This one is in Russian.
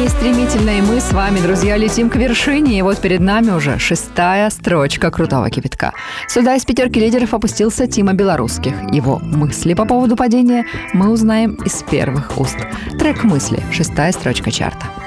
Времени стремительно, и мы с вами, друзья, летим к вершине. И вот перед нами уже 6-я строчка крутого кипятка. Сюда из 5 лидеров опустился Тима Белорусских. Его мысли по поводу падения мы узнаем из первых уст. Трек «Мысли», 6-я строчка чарта.